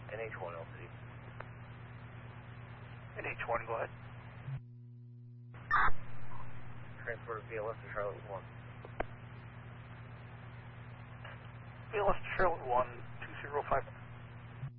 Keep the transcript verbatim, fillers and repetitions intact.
N H one L C. N H one, go ahead. Transport V L S to Charlotte one. V L S to Charlotte one, two zero five.